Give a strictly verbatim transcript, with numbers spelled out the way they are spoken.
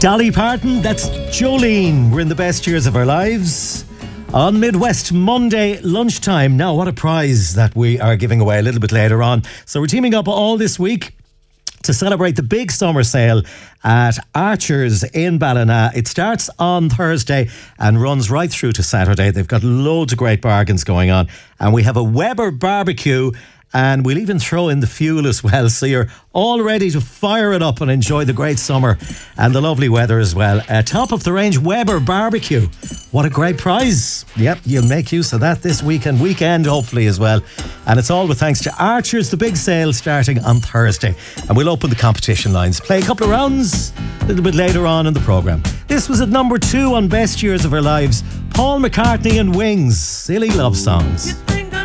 Dolly Parton, that's Jolene. We're in the best years of our lives on Midwest Monday lunchtime. Now, what a prize that we are giving away a little bit later on. So we're teaming up all this week to celebrate the big summer sale at Archer's in Ballina. It starts on Thursday and runs right through to Saturday. They've got loads of great bargains going on. And we have a Weber barbecue, and we'll even throw in the fuel as well, so you're all ready to fire it up and enjoy the great summer and the lovely weather as well. Uh, top of the range Weber barbecue. What a great prize. Yep, you'll make use of that this weekend, weekend hopefully as well. And it's all with thanks to Archer's, the big sale starting on Thursday. And we'll open the competition lines, play a couple of rounds a little bit later on in the programme. This was at number two on Best Years of Our Lives. Paul McCartney and Wings, Silly Love Songs.